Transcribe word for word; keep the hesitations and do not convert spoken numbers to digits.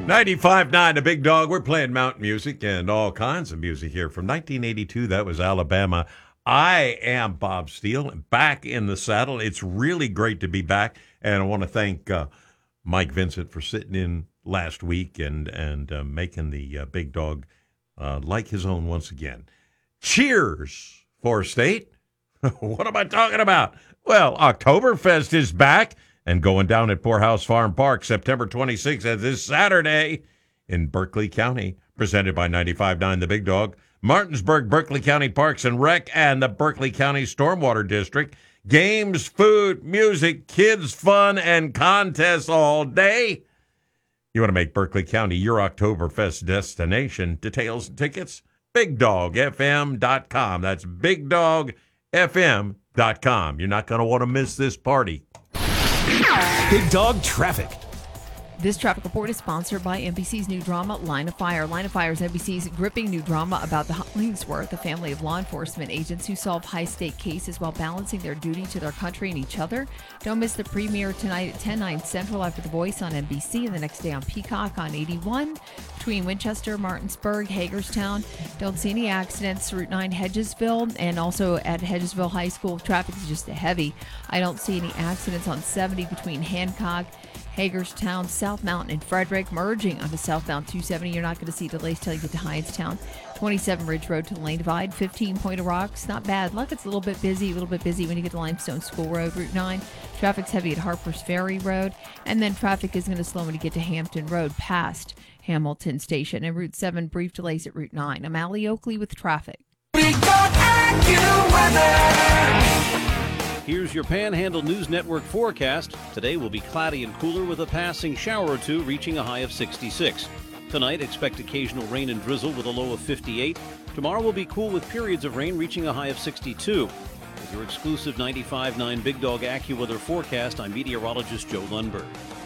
ninety-five point nine, the Big Dog. We're playing mountain music and all kinds of music here. From nineteen eighty-two, that was Alabama. I am Bob Steele, back in the saddle. It's really great to be back, and I want to thank uh, Mike Vincent for sitting in last week and, and uh, making the uh, Big Dog uh, like his own once again. Cheers, Forest State. What am I talking about? Well, Oktoberfest is back and going down at Poorhouse Farm Park September twenty-sixth at this Saturday in Berkeley County, presented by ninety-five point nine The Big Dog, Martinsburg, Berkeley County Parks and Rec, and the Berkeley County Stormwater District. Games, food, music, kids, fun, and contests all day. You want to make Berkeley County your Oktoberfest destination? Details and tickets, big dog f m dot com. That's big dog f m dot com. You're not going to want to miss this party. Big Dog Traffic. This traffic report is sponsored by N B C's new drama, Line of Fire. Line of Fire is N B C's gripping new drama about the Hollingsworth, a family of law enforcement agents who solve high-stake cases while balancing their duty to their country and each other. Don't miss the premiere tonight at ten, nine Central after The Voice on N B C, and the next day on Peacock on eighty-one. Between Winchester, Martinsburg, Hagerstown. Don't see any accidents. Route nine, Hedgesville, and also at Hedgesville High School, traffic is just heavy. I don't see any accidents on seventy between Hancock, Hagerstown, South Mountain, and Frederick. Merging onto southbound two seventy, you're not going to see delays till you get to Hyattstown. twenty-seven Ridge Road to the Lane Divide. fifteen Point of Rocks, not bad. Luck, it's a little bit busy, a little bit busy when you get to Limestone School Road. Route nine, traffic's heavy at Harper's Ferry Road. And then traffic is going to slow when you get to Hampton Road past Hamilton Station. And Route seven, brief delays at Route nine. I'm Allie Oakley with traffic. Here's your Panhandle News Network forecast. Today will be cloudy and cooler with a passing shower or two, reaching a high of sixty-six. Tonight, expect occasional rain and drizzle with a low of fifty-eight. Tomorrow will be cool with periods of rain, reaching a high of sixty-two. With your exclusive ninety-five point nine Big Dog AccuWeather forecast, I'm meteorologist Joe Lundberg.